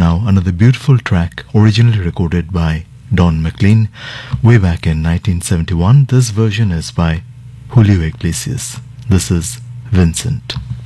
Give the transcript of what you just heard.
now another beautiful track originally recorded by Don McLean way back in 1971. This version is by Julio Iglesias. This is Vincent.